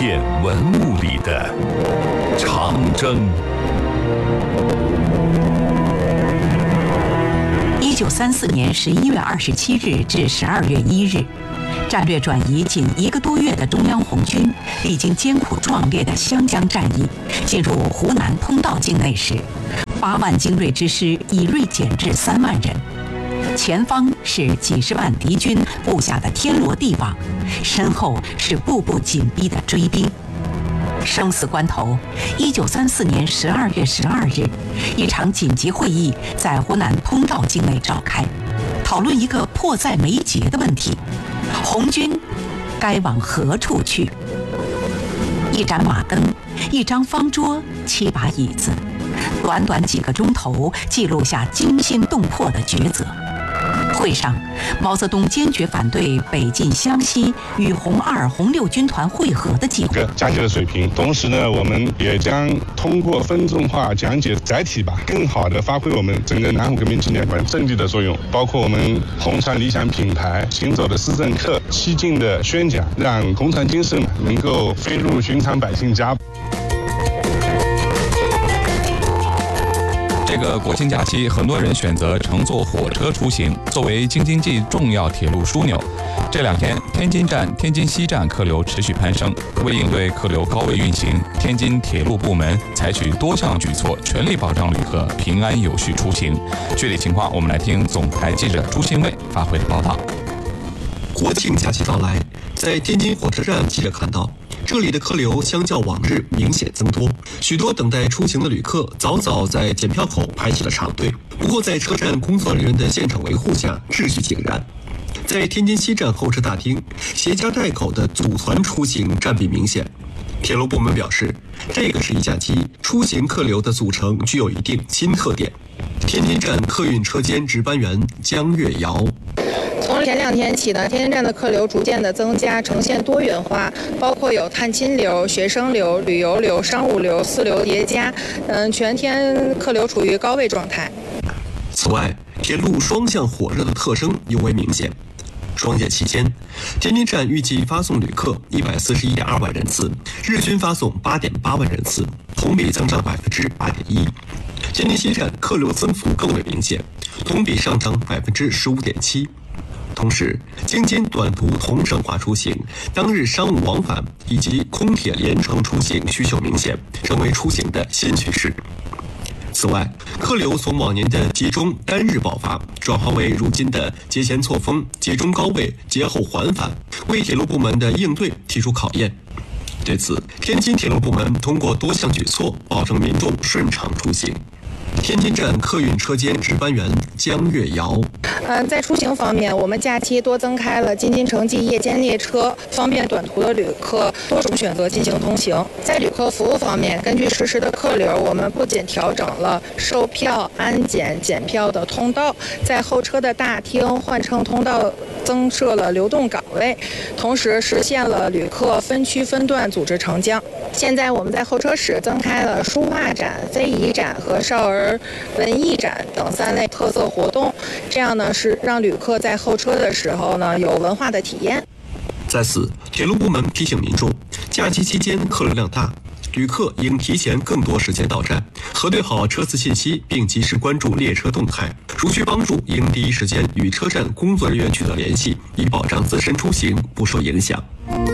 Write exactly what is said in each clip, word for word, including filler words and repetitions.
现文物里的长征。 一九三四年十一月二十七日至十二月一日，战略转移仅一个多月的中央红军，历经艰苦壮烈的湘江战役，进入湖南通道境内时，八万精锐之师以锐减至三万人。前方是几十万敌军布下的天罗地网，身后是步步紧逼的追兵。生死关头，一九三四年十二月十二日，一场紧急会议在湖南通道境内召开，讨论一个迫在眉睫的问题：红军该往何处去？一盏马灯，一张方桌，七把椅子，短短几个钟头，记录下惊心动魄的抉择。会上，毛泽东坚决反对北进湘西与红二、红六军团会合的计划， 加强了水平。同时呢，我们也将通过分众化讲解载体吧，更好地发挥我们整个南湖革命纪念馆阵地的作用，包括我们红船理想品牌、行走的思政课、西进的宣讲，让红船精神能够飞入寻常百姓家。 这个国庆假期，很多人选择乘坐火车出行，作为京津冀重要铁路枢纽。这两天，天津站、天津西站客流持续攀升。为应对客流高位运行，天津铁路部门采取多项举措，全力保障旅客平安有序出行。具体情况，我们来听总台记者朱新卫发回的报道。 国庆假期到来，在天津火车站，记者看到，这里的客流相较往日明显增多，许多等待出行的旅客早早在检票口排起了长队。不过，在车站工作人员的现场维护下，秩序井然。在天津西站候车大厅，携家带口的组团出行占比明显。铁路部门表示，这个十一假期出行客流的组成具有一定新特点。天津站客运车间值班员江月瑶。 从前两天起呢，天津站的客流逐渐的增加，呈现多元化，包括有探亲流、学生流、旅游流、商务流四流叠加，嗯，全天客流处于高位状态。 此外，铁路双向火热的特征尤为明显。双节期间，天津站预计发送旅客一百四十一点二万人次，日均发送八点八万人次，同比增长百分之八点一。天津西站客流增幅更为明显，同比上涨百分之十五点七。同时，京津短途同省化出行、当日商务往返以及空铁联程出行需求明显，成为出行的新趋势。此外，客流从往年的集中单日爆发，转化为如今的节前错峰、集中高位、节后缓返，为铁路部门的应对提出考验。对此，天津铁路部门通过多项举措，保证民众顺畅出行。天津站客运车间值班员江月瑶。 嗯，在出行方面，我们假期多增开了京津城际夜间列车，方便短途的旅客多种选择进行通行。在旅客服务方面，根据实时的客流，我们不仅调整了售票、安检、检票的通道，在候车的大厅换乘通道增设了流动岗位，同时实现了旅客分区分段组织乘降。现在我们在候车室增开了书画展、非遗展和少儿文艺展等三类特色活动，这样呢是让旅客在候车的时候呢有文化的体验。 在此，铁路部门提醒民众，假期期间客流量大，旅客应提前更多时间到站，核对好车次信息，并及时关注列车动态。如需帮助，应第一时间与车站工作人员取得联系，以保障自身出行不受影响。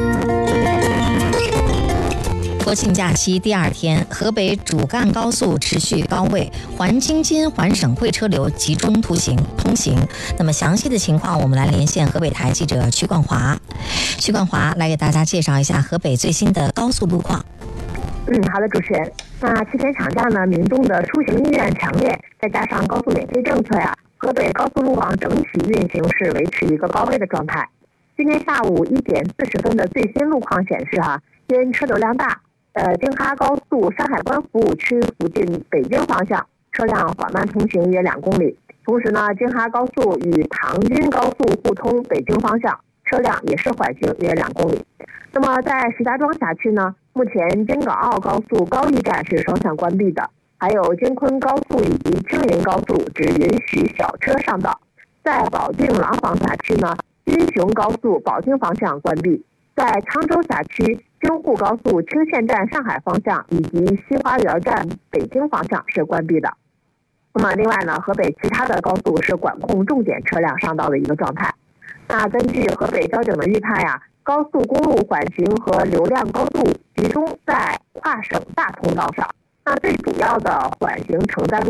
国庆假期第二天，河北主干高速持续高位，环京津环省会车流集中通行通行。那么详细的情况，我们来连线河北台记者曲冠华。曲冠华来给大家介绍一下河北最新的高速路况。 嗯，好的，主持人。那七天长假呢，民众的出行意愿强烈，再加上高速免费政策呀，河北高速路网整体运行是维持一个高位的状态。今天下午一点四十分的最新路况显示哈，因车流量大。呃，京哈高速山海关服务区附近北京方向车辆缓慢通行约两公里。同时呢，京哈高速与唐津高速互通北京方向车辆也是缓行约两公里。那么在石家庄辖区呢，目前京港澳高速高丽站是双向关闭的，还有京昆高速以及青林高速只允许小车上道。在保定廊坊辖区呢，金雄高速保定方向关闭。在沧州辖区京沪高速清县站上海方向以及西花园站北京方向是关闭的。那么另外呢，河北其他的高速是管控重点车辆上道的一个状态。那根据河北交警的预判呀，高速公路缓行和流量高度集中在跨省大通道上，那最主要的缓行承载路